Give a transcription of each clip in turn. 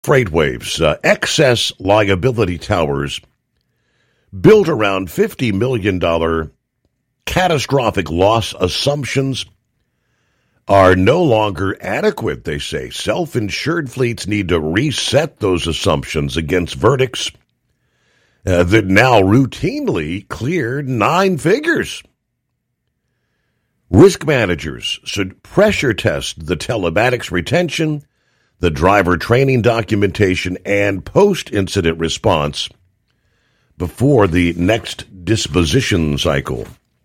FreightWaves, excess liability towers built around $50 million catastrophic loss assumptions are no longer adequate, they say. Self-insured fleets need to reset those assumptions against verdicts that now routinely cleared 9 figures. Risk managers should pressure test the telematics retention, the driver training documentation, and post-incident response before the next disposition cycle.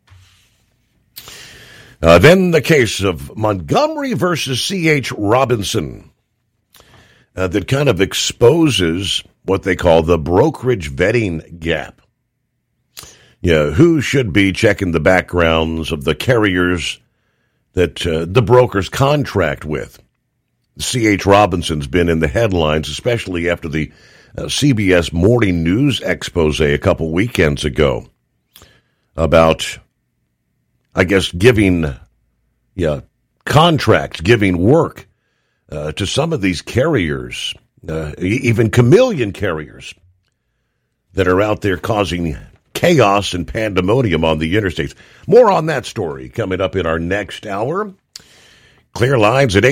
Then the case of Montgomery versus C.H. Robinson that kind of exposes what they call the brokerage vetting gap. Yeah, who should be checking the backgrounds of the carriers that the brokers contract with? C.H. Robinson's been in the headlines, especially after the CBS Morning News expose a couple weekends ago about, I guess, giving contracts, giving work to some of these carriers, even chameleon carriers that are out there causing chaos and pandemonium on the interstates. More on that story coming up in our next hour. Clear lines at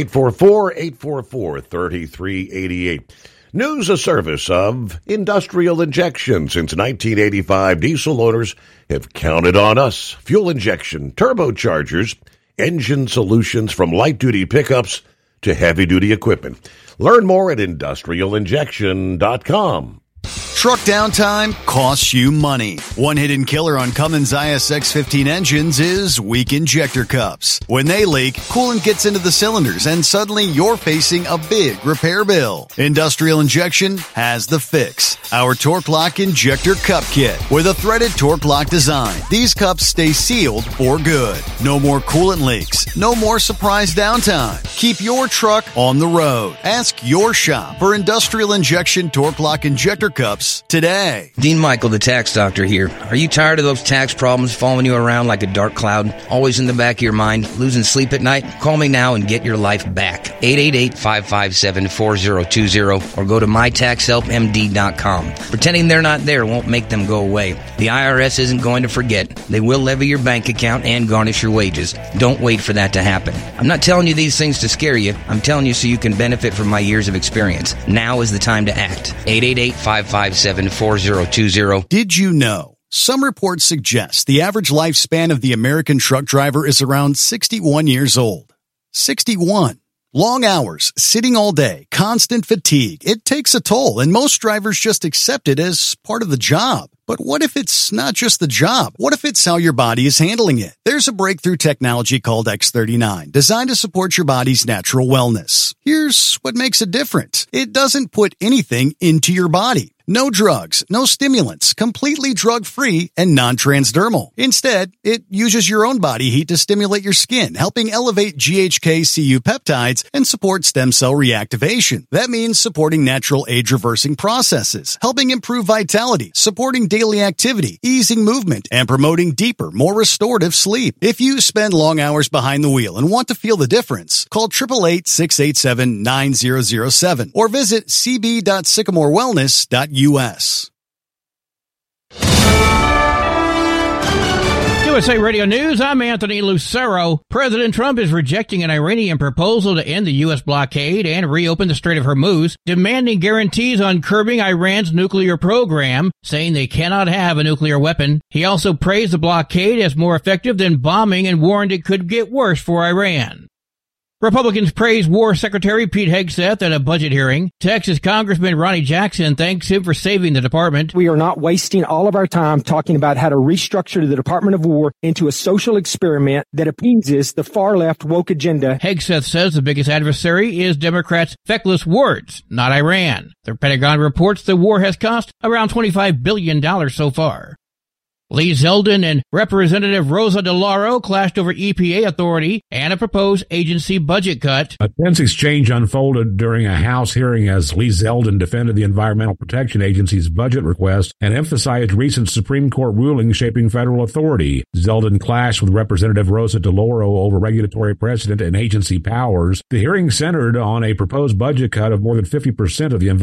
844-844-3388. News, a service of Industrial Injection. Since 1985, diesel owners have counted on us. Fuel injection, turbochargers, engine solutions from light-duty pickups to heavy-duty equipment. Learn more at industrialinjection.com. Truck downtime costs you money. One hidden killer on Cummins ISX-15 engines is weak injector cups. When they leak, coolant gets into the cylinders and suddenly you're facing a big repair bill. Industrial Injection has the fix. Our Torque Lock Injector Cup Kit with a threaded Torque Lock design. These cups stay sealed for good. No more coolant leaks. No more surprise downtime. Keep your truck on the road. Ask your shop for Industrial Injection Torque Lock Injector Cups today. Dean Michael, the tax doctor here. Are you tired of those tax problems following you around like a dark cloud, always in the back of your mind, losing sleep at night? Call me now and get your life back. 888-557-4020 or go to mytaxhelpmd.com. Pretending they're not there won't make them go away. The IRS isn't going to forget. They will levy your bank account and garnish your wages. Don't wait for that to happen. I'm not telling you these things to scare you. I'm telling you so you can benefit from my years of experience. Now is the time to act. 888-557-4020. Did you know? Some reports suggest the average lifespan of the American truck driver is around 61 years old. 61. Long hours, sitting all day, constant fatigue. It takes a toll, and most drivers just accept it as part of the job. But what if it's not just the job? What if it's how your body is handling it? There's a breakthrough technology called X39, designed to support your body's natural wellness. Here's what makes it different. It doesn't put anything into your body. No drugs, no stimulants, completely drug-free and non-transdermal. Instead, it uses your own body heat to stimulate your skin, helping elevate GHK-Cu peptides and support stem cell reactivation. That means supporting natural age-reversing processes, helping improve vitality, supporting daily activity, easing movement, and promoting deeper, more restorative sleep. If you spend long hours behind the wheel and want to feel the difference, call 888-687-9007 or visit cb.sycamorewellness.us. USA Radio News, I'm Anthony Lucero. President Trump is rejecting an Iranian proposal to end the U.S. blockade and reopen the Strait of Hormuz, demanding guarantees on curbing Iran's nuclear program, saying they cannot have a nuclear weapon. He also praised the blockade as more effective than bombing and warned it could get worse for Iran. Republicans praised War Secretary Pete Hegseth at a budget hearing. Texas Congressman Ronnie Jackson thanks him for saving the department. We are not wasting all of our time talking about how to restructure the Department of War into a social experiment that appeases the far-left woke agenda. Hegseth says the biggest adversary is Democrats' feckless words, not Iran. The Pentagon reports the war has cost around $25 billion so far. Lee Zeldin and Representative Rosa DeLauro clashed over EPA authority and a proposed agency budget cut. A tense exchange unfolded during a House hearing as Lee Zeldin defended the Environmental Protection Agency's budget request and emphasized recent Supreme Court rulings shaping federal authority. Zeldin clashed with Representative Rosa DeLauro over regulatory precedent and agency powers. The hearing centered on a proposed budget cut of more than 50% of the